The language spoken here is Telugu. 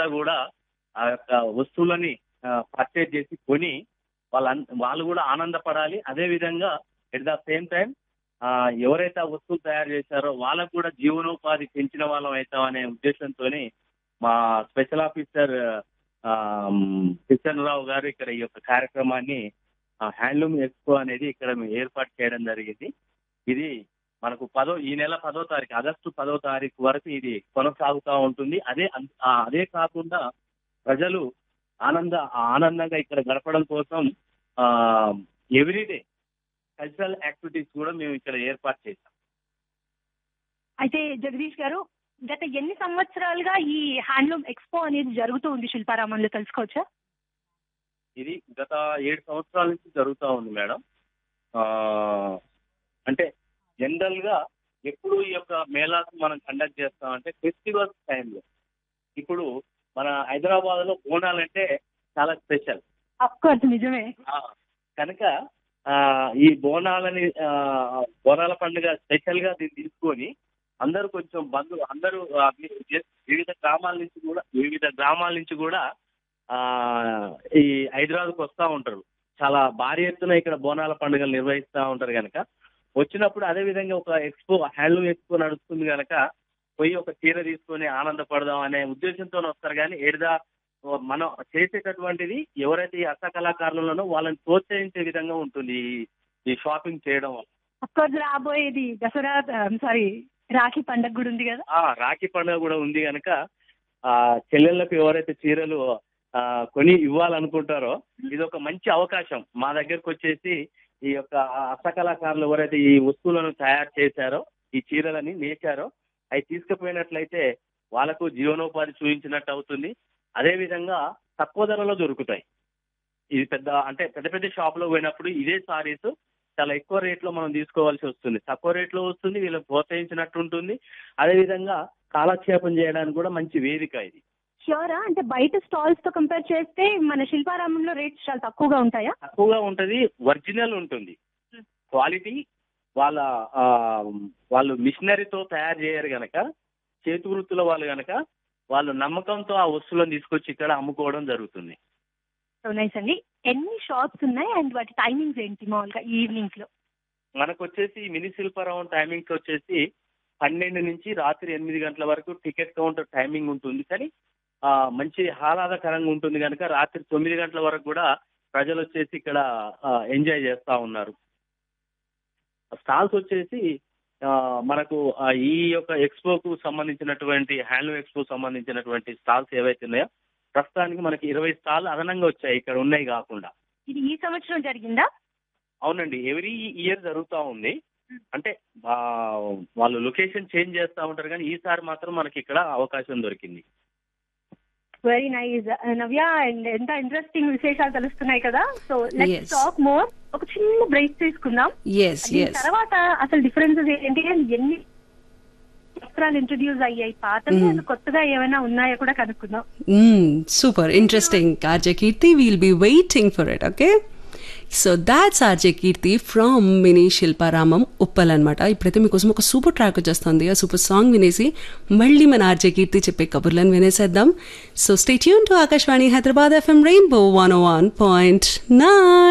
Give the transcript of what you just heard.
అంతా కూడా ఆ యొక్క వస్తువులని పర్చేజ్ చేసి కొని వాళ్ళు కూడా ఆనందపడాలి. అదే విధంగా ఎట్ ద సేమ్ టైం ఎవరైతే ఆ వస్తువులు తయారు చేశారో వాళ్ళకు కూడా జీవనోపాధి పెంచిన వాళ్ళం అవుతాం అనే ఉద్దేశంతో మా స్పెషల్ ఆఫీసర్ కిషన్ రావు గారు ఇక్కడ ఈ యొక్క కార్యక్రమాన్ని హ్యాండ్లూమ్ ఎక్స్పో అనేది ఇక్కడ ఏర్పాటు చేయడం జరిగింది. ఇది మనకు ఈ నెల 10వ తారీఖు ఆగస్టు 10వ తారీఖు వరకు ఇది కొనసాగుతూ ఉంటుంది. అదే కాకుండా ప్రజలు ఆనందంగా ఇక్కడ గడపడం కోసం ఎవ్రీడే కల్చరల్ యాక్టివిటీస్ కూడా మేము ఇక్కడ ఏర్పాటు చేశాం. అయితే జగదీష్ గారు, గత ఎన్ని సంవత్సరాలుగా ఈ హ్యాండ్లూమ్ ఎక్స్పో అనేది జరుగుతూ ఉంది శిల్పారామంలో, తెలుసుకోవచ్చా? ఇది గత 7 సంవత్సరాల నుంచి జరుగుతూ ఉంది మేడం. అంటే జనరల్ గా ఎప్పుడు ఈ యొక్క మేళాస్ మనం కండక్ట్ చేస్తామంటే ఫెస్టివల్స్ టైంలో. ఇప్పుడు మన హైదరాబాద్ లో బోనాలంటే చాలా స్పెషల్. అఫ్కోర్స్ నిజమే. కనుక ఈ బోనాల పండుగ స్పెషల్ గా దీన్ని తీసుకొని అందరూ కొంచెం అందరూ వివిధ గ్రామాల నుంచి కూడా ఈ హైదరాబాద్కి వస్తూ ఉంటారు. చాలా భారీ ఎత్తున ఇక్కడ బోనాల పండుగలు నిర్వహిస్తూ ఉంటారు కనుక వచ్చినప్పుడు అదే విధంగా ఒక హ్యాండ్లూమ్ ఎక్స్పో నడుస్తుంది కనుక పోయి ఒక చీర తీసుకొని ఆనందపడదాం అనే ఉద్దేశంతో వస్తారు. కానీ మనం చేసేటటువంటిది ఎవరైతే ఈ హస్తకళాకారులను వాళ్ళని ప్రోత్సహించే విధంగా ఉంటుంది ఈ షాపింగ్ చేయడం వల్ల. రాబోయేది దసరా రాఖీ పండుగ కూడా ఉంది కదా. రాఖీ పండుగ కూడా ఉంది కనుక చెల్లెళ్ళకు ఎవరైతే చీరలు కొని ఇవ్వాలనుకుంటారో ఇది ఒక మంచి అవకాశం. మా దగ్గరకు వచ్చేసి ఈ యొక్క హస్తకళాకారులు ఎవరైతే ఈ వస్తువులను తయారు చేశారో, ఈ చీరలని నేర్చారో, అవి తీసుకుపోయినట్లయితే వాళ్ళకు జీవనోపాధి చూపించినట్టు అవుతుంది. అదే విధంగా తక్కువ ధరలో దొరుకుతాయి. ఇది పెద్ద షాపులో పోయినప్పుడు ఇదే సారీస్ చాలా ఎక్కువ రేట్లో మనం తీసుకోవాల్సి వస్తుంది. తక్కువ రేట్లో వస్తుంది, వీళ్ళకి ప్రోత్సహించినట్టు ఉంటుంది. అదేవిధంగా కాలక్షేపం చేయడానికి కూడా మంచి వేదిక ఇది. ష్యూరా? అంటే బయట స్టాల్స్ తో కంపేర్ చేస్తే మన శిల్పారామంలో రేట్స్ చాలా తక్కువగా ఉంటాయా? తక్కువగా ఉంటుంది, ఒరిజినల్ ఉంటుంది. క్వాలిటీ వాళ్ళు మిషనరీతో తయారు చేయరు గనక, చేతి వృత్తుల వాళ్ళు గనక వాళ్ళు నమ్మకంతో ఆ వస్తువులను తీసుకొచ్చి ఇక్కడ అమ్ముకోవడం జరుగుతుంది. సో నైస్ అండి. ఎన్ని షాప్స్ ఉన్నాయి అండ్ వాటి టైమింగ్స్ ఏంటి మామూలుగా ఈవినింగ్స్ లో? మనకు వచ్చేసి మినీ శిల్పారామం టైమింగ్స్ వచ్చేసి 12 నుంచి రాత్రి 8 గంటల వరకు టికెట్ కౌంటర్ టైమింగ్ ఉంటుంది. కానీ మంచి ఆహ్లాదకరంగా ఉంటుంది కనుక రాత్రి 9 గంటల వరకు కూడా ప్రజలు వచ్చేసి ఇక్కడ ఎంజాయ్ చేస్తూ ఉన్నారు. స్టాల్స్ వచ్చేసి మనకు ఈ యొక్క ఎక్స్పోకు సంబంధించినటువంటి హ్యాండ్లూమ్ ఎక్స్పో సంబంధించినటువంటి స్టాల్స్ ఏవైతే ఉన్నాయో ప్రస్తుతానికి మనకి 20 స్టాల్ అదనంగా వచ్చాయి ఇక్కడ ఉన్నాయి కాకుండా. ఇది ఈ సంవత్సరం జరిగిందా? అవునండి, ఎవ్రీ ఇయర్ జరుగుతూ ఉంది. అంటే వాళ్ళు లొకేషన్ చేంజ్ చేస్తూ ఉంటారు కానీ ఈసారి మాత్రం మనకి ఇక్కడ అవకాశం దొరికింది. Very nice Navya. అండ్ ఎంత ఇంట్రెస్టింగ్ విశేషాలు తెలుస్తున్నాయి కదా. So let's talk more. ఒక చిన్న బ్రేక్ తీసుకుందాం. తర్వాత అసలు డిఫరెన్సెస్ ఏంటి, ఎన్ని వస్త్రాలు ఇంట్రడ్యూస్ అయ్యాయి, పాతవి కొత్తగా ఏమైనా ఉన్నాయో కూడా కనుక్కుందాం. Super interesting RJ Keerthi. We'll be waiting for it. Okay, so that's RJ Keerthi from mini Shilparamam Uppal అనమాట. ఇప్పుడైతే మీకోసం ఒక సూపర్ ట్రాక్ వచ్చేస్తుంది. ఆ సూపర్ సాంగ్ వినేసి మళ్ళీ మన ఆర్జే కీర్తి చెప్పే కబుర్లను వినేసేద్దాం. So stay tune to Akashvani Hyderabad FM rainbow 101.9.